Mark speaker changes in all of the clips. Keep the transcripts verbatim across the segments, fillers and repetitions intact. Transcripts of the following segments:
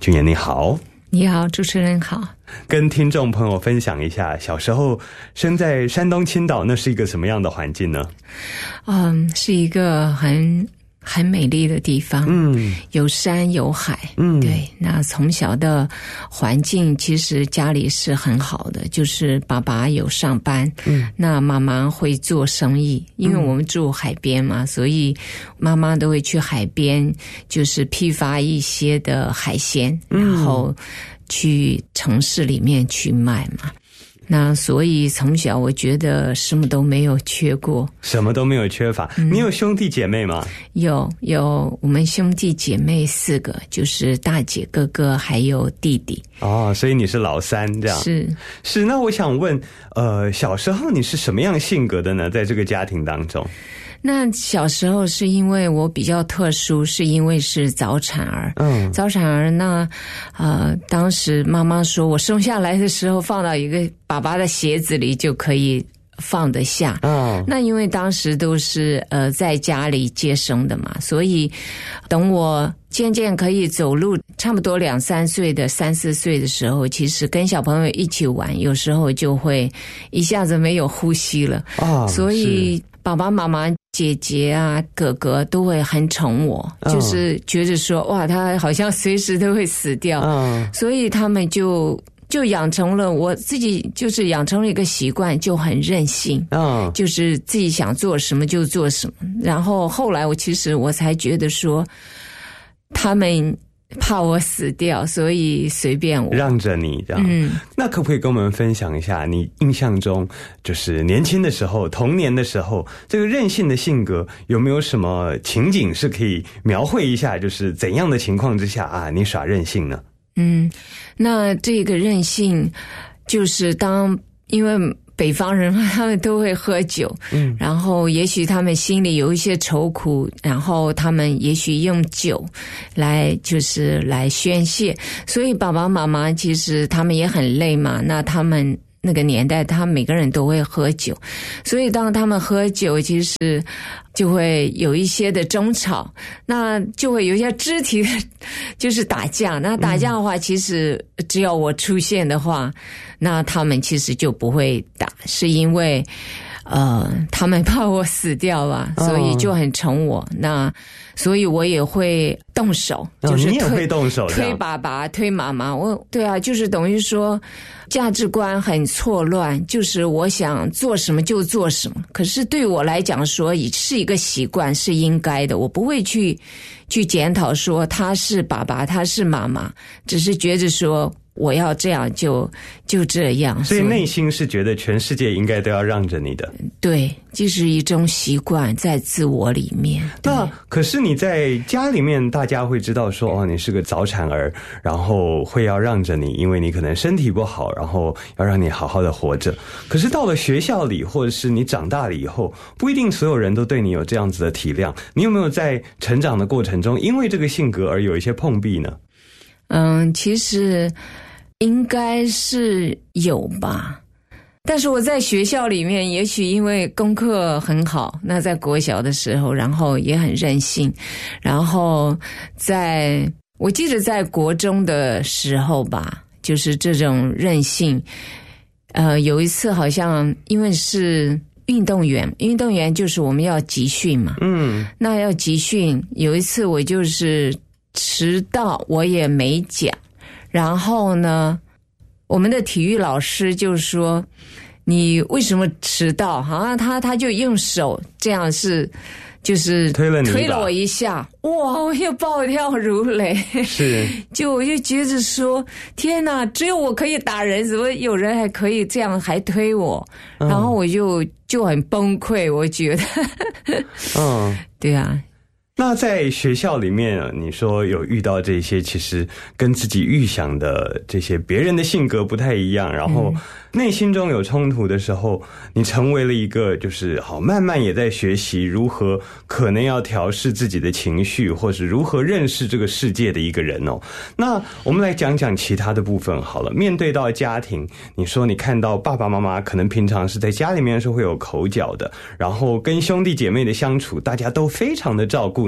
Speaker 1: 君妍你好。
Speaker 2: 你好，主持人好。
Speaker 1: 跟听众朋友分享一下，小时候生在山东青岛，那是一个什么样的环境呢？
Speaker 2: 嗯，是一个很很美丽的地方，嗯，有山有海，嗯，对。那从小的环境其实家里是很好的，就是爸爸有上班，嗯，那妈妈会做生意，因为我们住海边嘛，嗯，所以妈妈都会去海边，就是批发一些的海鲜，然后去城市里面去卖嘛。那所以从小我觉得什么都没有缺过，
Speaker 1: 什么都没有缺乏。嗯，你有兄弟姐妹吗？
Speaker 2: 有有，我们兄弟姐妹四个，就是大姐、哥哥还有弟弟。
Speaker 1: 哦，所以你是老三这样。
Speaker 2: 是
Speaker 1: 是，那我想问，呃，小时候你是什么样性格的呢？在这个家庭当中？
Speaker 2: 那小时候是因为我比较特殊，是因为是早产儿。嗯，早产儿那呃，当时妈妈说我生下来的时候放到一个爸爸的鞋子里就可以放得下。嗯，那因为当时都是呃在家里接生的嘛，所以等我渐渐可以走路，差不多两三岁的三四岁的时候，其实跟小朋友一起玩，有时候就会一下子没有呼吸了。啊，所以爸爸妈妈、姐姐啊、哥哥都会很宠我，嗯，就是觉得说哇，他好像随时都会死掉，嗯，所以他们就就养成了我自己，就是养成了一个习惯，就很任性，嗯，就是自己想做什么就做什么。然后后来我其实我才觉得说，他们怕我死掉，所以随便我
Speaker 1: 让着你这样。嗯，那可不可以跟我们分享一下你印象中就是年轻的时候、童年的时候，这个任性的性格有没有什么情景是可以描绘一下？就是怎样的情况之下啊，你耍任性呢？
Speaker 2: 嗯，那这个任性就是当因为北方人他们都会喝酒，嗯，然后也许他们心里有一些愁苦，然后他们也许用酒来就是来宣泄，所以爸爸妈妈其实他们也很累嘛，那他们那个年代他们每个人都会喝酒，所以当他们喝酒其实就会有一些的争吵，那就会有一些肢体的就是打架，那打架的话，其实只要我出现的话，那他们其实就不会打，是因为呃他们怕我死掉吧，所以就很宠我，那所以我也会动手，就是推，哦，你也
Speaker 1: 会动手，
Speaker 2: 推爸爸推妈妈。我对啊，就是等于说价值观很错乱，就是我想做什么就做什么，可是对我来讲说是一个习惯，是应该的，我不会去去检讨说他是爸爸他是妈妈，只是觉得说我要这样就就这样，
Speaker 1: 所以内心是觉得全世界应该都要让着你的。
Speaker 2: 对，就是一种习惯在自我里面。
Speaker 1: 那可是你在家里面大家会知道说哦，你是个早产儿，然后会要让着你，因为你可能身体不好，然后要让你好好的活着。可是到了学校里，或者是你长大了以后，不一定所有人都对你有这样子的体谅。你有没有在成长的过程中因为这个性格而有一些碰壁呢？
Speaker 2: 嗯，其实应该是有吧，但是我在学校里面，也许因为功课很好，那在国小的时候，然后也很任性，然后在我记得在国中的时候吧，就是这种任性，呃，有一次好像因为是运动员，运动员就是我们要集训嘛，嗯，那要集训，有一次我就是迟到，我也没讲，然后呢，我们的体育老师就说你为什么迟到？好像他他就用手这样是就是
Speaker 1: 推了你
Speaker 2: 推了我一下，哇，我又暴跳如雷，
Speaker 1: 是，
Speaker 2: 就我就觉得说天哪，只有我可以打人，怎么有人还可以这样还推我？嗯，然后我就就很崩溃，我觉得嗯，对啊。
Speaker 1: 那在学校里面，你说有遇到这些其实跟自己预想的这些别人的性格不太一样，然后内心中有冲突的时候，你成为了一个就是好慢慢也在学习如何可能要调试自己的情绪，或是如何认识这个世界的一个人哦。那我们来讲讲其他的部分好了。面对到家庭，你说你看到爸爸妈妈可能平常是在家里面是会有口角的，然后跟兄弟姐妹的相处大家都非常的照顾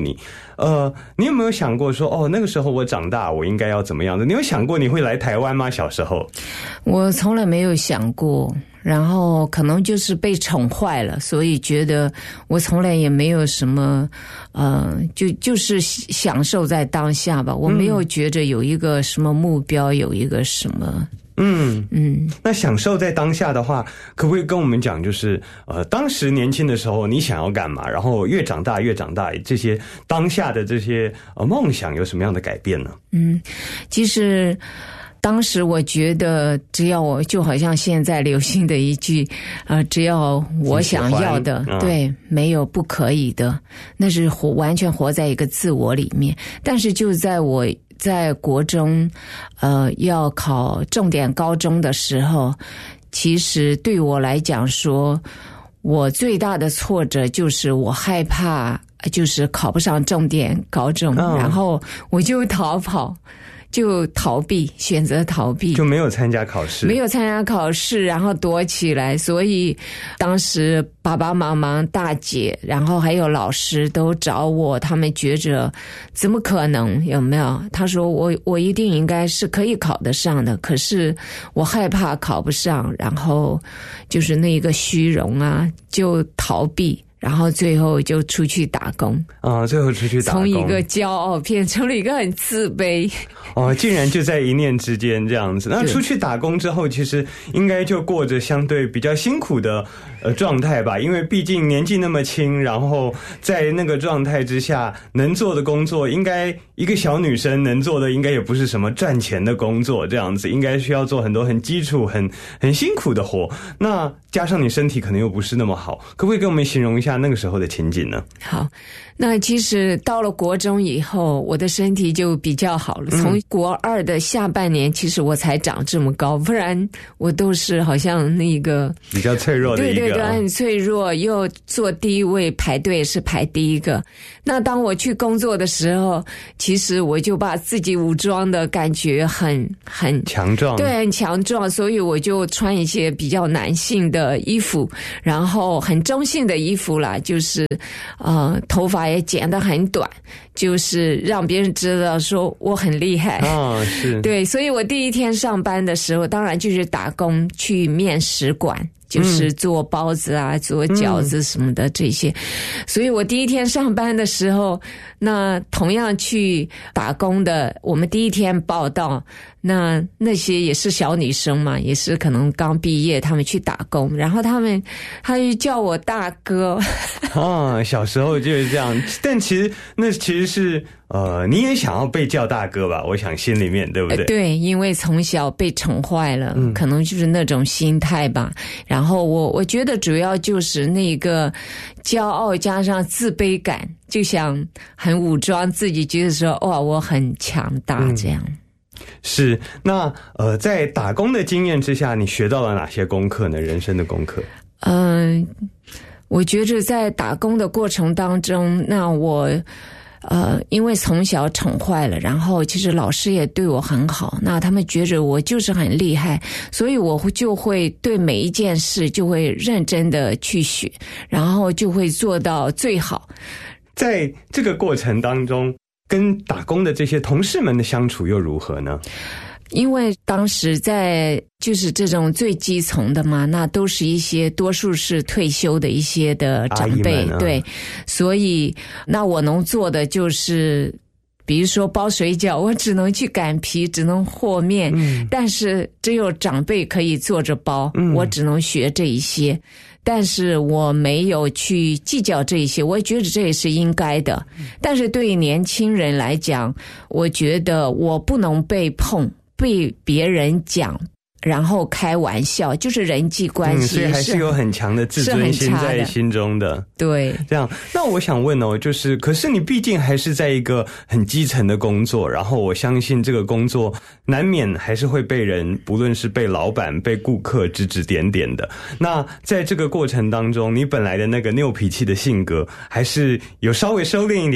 Speaker 1: 你。呃，你有没有想过说，哦，那个时候我长大，我应该要怎么样的？你有想过你会来台湾吗？小时候，
Speaker 2: 我从来没有想过。然后可能就是被宠坏了，所以觉得我从来也没有什么，呃，就就是享受在当下吧。我没有觉着有一个什么目标，有一个什么。
Speaker 1: 嗯嗯，那享受在当下的话，可不可以跟我们讲，就是呃，当时年轻的时候你想要干嘛？然后越长大越长大，这些当下的这些呃梦想有什么样的改变呢？嗯，
Speaker 2: 其实。当时我觉得，只要我就好像现在流行的一句，呃，只要我想要的，嗯、对，没有不可以的，那是活完全活在一个自我里面。但是就在我在国中，呃，要考重点高中的时候，其实对我来讲说，我最大的挫折就是我害怕，就是考不上重点高中，嗯、然后我就逃跑。就逃避，选择逃避，
Speaker 1: 就没有参加考试，
Speaker 2: 没有参加考试，然后躲起来。所以当时爸爸妈妈、大姐，然后还有老师都找我，他们觉着怎么可能？有没有？他说我我一定应该是可以考得上的，可是我害怕考不上，然后就是那个虚荣啊，就逃避。然后最后就出去打工
Speaker 1: 啊，最后出去打工，
Speaker 2: 从一个骄傲变成了一个很自卑。
Speaker 1: 哦，竟然就在一念之间这样子。那出去打工之后，其实应该就过着相对比较辛苦的呃状态吧，因为毕竟年纪那么轻，然后在那个状态之下，能做的工作，应该一个小女生能做的，应该也不是什么赚钱的工作，这样子，应该需要做很多很基础、很很辛苦的活。那加上你身体可能又不是那么好，可不可以跟我们形容一下那个时候的情景呢？
Speaker 2: 好，那其实到了国中以后，我的身体就比较好了。从国二的下半年，其实我才长这么高，不然我都是好像那个
Speaker 1: 比较脆弱的一个，
Speaker 2: 对对对，很脆弱，又坐第一位，排队是排第一个。那当我去工作的时候，其实我就把自己武装的感觉很很
Speaker 1: 强壮，
Speaker 2: 对，很强壮，所以我就穿一些比较男性的衣服，然后很中性的衣服啦，就是呃头发也剪得很短，就是让别人知道说我很厉害
Speaker 1: 啊，是
Speaker 2: 对，所以我第一天上班的时候，当然就是打工去面食馆。就是做包子啊、嗯、做饺子什么的这些、嗯、所以我第一天上班的时候，那同样去打工的，我们第一天报到，那那些也是小女生嘛，也是可能刚毕业，他们去打工，然后他们他就叫我大哥
Speaker 1: 啊，小时候就是这样。但其实那其实是呃，你也想要被叫大哥吧？我想心里面对不对？
Speaker 2: 呃、对，因为从小被宠坏了、嗯，可能就是那种心态吧。然后我我觉得主要就是那个骄傲加上自卑感，就想很武装自己，觉得说哇我很强大这样。嗯，
Speaker 1: 是，那呃，在打工的经验之下，你学到了哪些功课呢？人生的功课？
Speaker 2: 嗯、呃，我觉着在打工的过程当中，那我。呃，因为从小宠坏了，然后其实老师也对我很好，那他们觉得我就是很厉害，所以我就会对每一件事就会认真的去学，然后就会做到最好。
Speaker 1: 在这个过程当中，跟打工的这些同事们的相处又如何呢？
Speaker 2: 因为当时在就是这种最基层的嘛，那都是一些多数是退休的一些的长辈、啊、对，所以那我能做的就是比如说包水饺，我只能去擀皮，只能和面、嗯、但是只有长辈可以坐着包、嗯、我只能学这一些，但是我没有去计较这一些，我觉得这也是应该的。但是对于年轻人来讲，我觉得我不能被碰，被别人讲，然后开玩笑，就是人际关系、嗯、
Speaker 1: 所以还是有很强的自尊心在心中的。
Speaker 2: 对，
Speaker 1: 这样。那我想问哦，就是可是你毕竟还是在一个很基层的工作，然后我相信这个工作难免还是会被人，不论是被老板、被顾客指指点点的。那在这个过程当中，你本来的那个拗脾气的性格，还是有稍微收敛一点吗？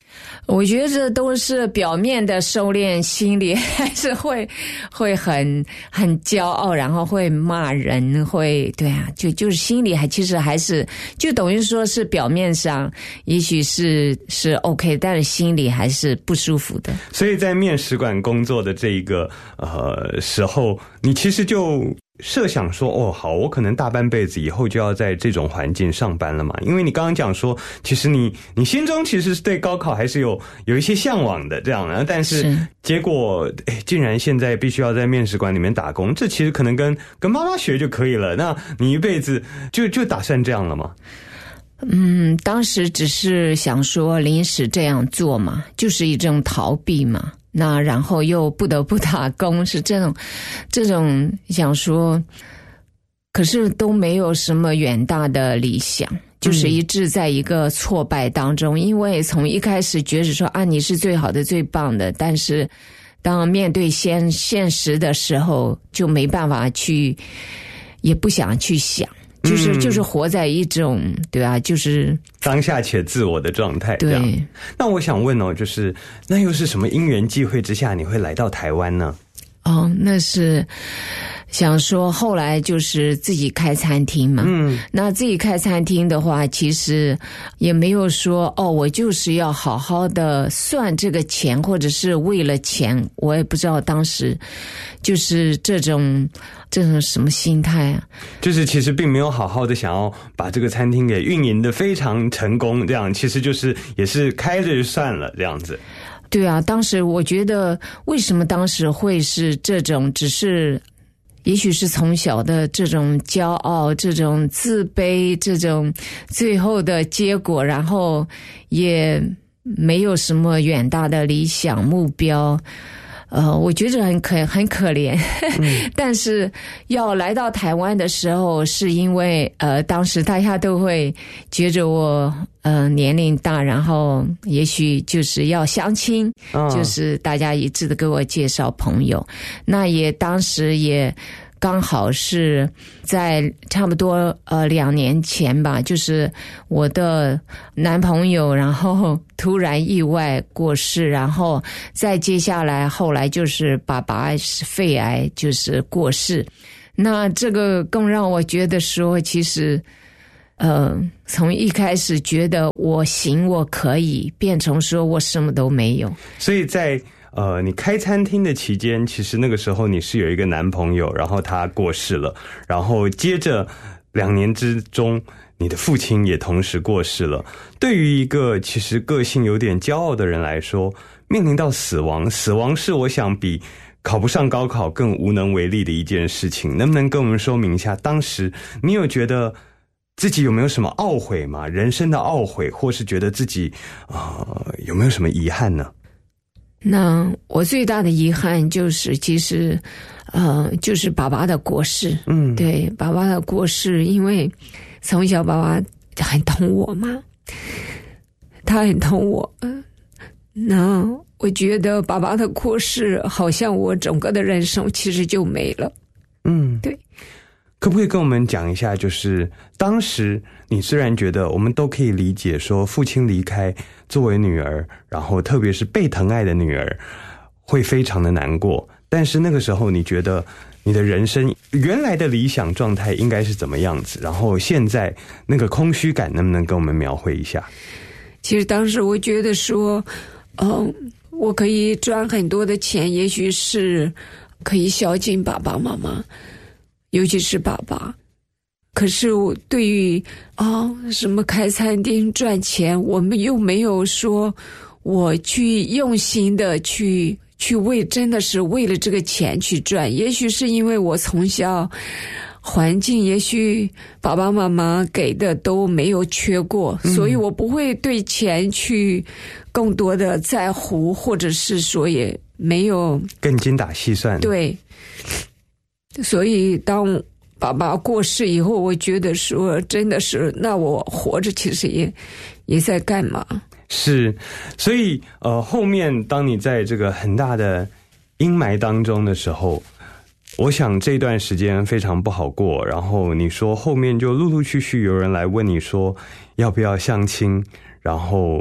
Speaker 2: 我觉得这都是表面的收敛，心里还是会会很很骄傲，然后会骂人，会对啊，就就是心里还其实还是就等于说是表面上也许是是 OK， 但是心里还是不舒服的。
Speaker 1: 所以在面食馆工作的这一个呃时候，你其实就设想说，哦，好，我可能大半辈子以后就要在这种环境上班了嘛。因为你刚刚讲说，其实你你心中其实是对高考还是有有一些向往的这样的，但是结果哎，竟然现在必须要在面食馆里面打工，这其实可能跟跟妈妈学就可以了。那你一辈子就就打算这样了吗？
Speaker 2: 嗯，当时只是想说临时这样做嘛，就是一种逃避嘛。那然后又不得不打工，是这种这种想说，可是都没有什么远大的理想，就是一直在一个挫败当中。嗯、因为从一开始觉得说啊，你是最好的最棒的，但是当面对现现实的时候，就没办法去，也不想去想。就是就是活在一种对啊，就是
Speaker 1: 当下且自我的状态。
Speaker 2: 对，
Speaker 1: 那我想问哦，就是那又是什么因缘际会之下你会来到台湾呢？
Speaker 2: 哦，那是想说后来就是自己开餐厅嘛。嗯，那自己开餐厅的话，其实也没有说哦，我就是要好好的算这个钱，或者是为了钱，我也不知道当时就是这种。这种什么心态啊？
Speaker 1: 就是其实并没有好好的想要把这个餐厅给运营的非常成功，这样其实就是也是开着就算了这样子。
Speaker 2: 对啊，当时我觉得为什么当时会是这种，只是也许是从小的这种骄傲、这种自卑、这种最后的结果，然后也没有什么远大的理想目标。呃，我觉得很可很可怜，嗯、但是要来到台湾的时候，是因为呃，当时大家都会觉着我呃年龄大，然后也许就是要相亲，哦、就是大家一致的给我介绍朋友，那也当时也。刚好是在差不多呃两年前吧，就是我的男朋友然后突然意外过世，然后再接下来后来就是爸爸是肺癌就是过世，那这个更让我觉得说其实呃从一开始觉得我行我可以，变成说我什么都没有。
Speaker 1: 所以在呃，你开餐厅的期间，其实那个时候你是有一个男朋友，然后他过世了，然后接着两年之中，你的父亲也同时过世了。对于一个其实个性有点骄傲的人来说，面临到死亡，死亡是我想比考不上高考更无能为力的一件事情。能不能跟我们说明一下，当时你有觉得自己有没有什么懊悔吗？人生的懊悔，或是觉得自己呃有没有什么遗憾呢？
Speaker 2: 那我最大的遗憾就是，其实，呃，就是爸爸的过世。嗯，对，爸爸的过世，因为从小爸爸很疼我嘛，他很疼我。那我觉得爸爸的过世，好像我整个的人生其实就没了。嗯，对。
Speaker 1: 可不可以跟我们讲一下，就是当时你虽然觉得我们都可以理解说父亲离开，作为女儿，然后特别是被疼爱的女儿会非常的难过，但是那个时候你觉得你的人生原来的理想状态应该是怎么样子，然后现在那个空虚感能不能跟我们描绘一下？
Speaker 2: 其实当时我觉得说嗯，我可以赚很多的钱，也许是可以孝敬爸爸妈妈，尤其是爸爸。可是我对于啊、哦、什么开餐厅赚钱，我们又没有说我去用心的去去为真的是为了这个钱去赚。也许是因为我从小环境，也许爸爸妈妈给的都没有缺过，嗯、所以我不会对钱去更多的在乎，或者是说也没有
Speaker 1: 更精打细算。
Speaker 2: 对，所以当爸爸过世以后，我觉得说真的是，那我活着其实也也在干嘛？
Speaker 1: 是，所以呃，后面当你在这个很大的阴霾当中的时候，我想这段时间非常不好过。然后你说后面就陆陆续续有人来问你说要不要相亲，然后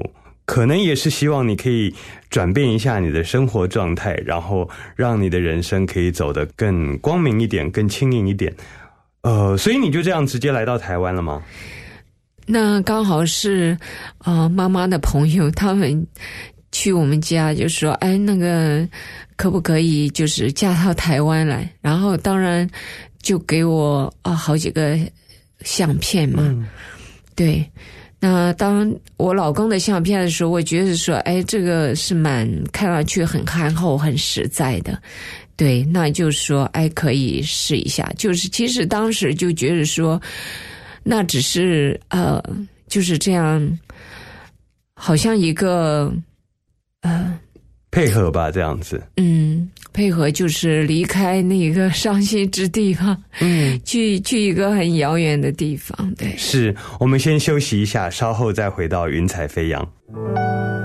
Speaker 1: 可能也是希望你可以转变一下你的生活状态，然后让你的人生可以走得更光明一点，更轻盈一点。呃，所以你就这样直接来到台湾了吗？
Speaker 2: 那刚好是呃妈妈的朋友他们去我们家，就说哎那个可不可以就是嫁到台湾来，然后当然就给我啊好几个相片嘛、嗯、对。那当我老公的相片的时候，我觉得说哎这个是蛮看上去很憨厚很实在的，对，那就说哎可以试一下，就是其实当时就觉得说那只是呃就是这样好像一个呃
Speaker 1: 配合吧，这样子。
Speaker 2: 嗯，配合就是离开那个伤心之地吧，嗯，去去一个很遥远的地方。对，
Speaker 1: 是我们先休息一下，稍后再回到云彩飞扬。